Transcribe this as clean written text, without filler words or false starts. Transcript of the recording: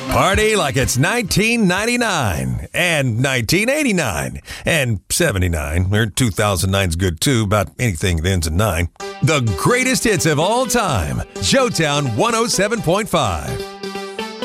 Party like it's 1999 and 1989 and 79, or 2009's good too, about anything that ends in 9. The greatest hits of all time. Showtown 107.5.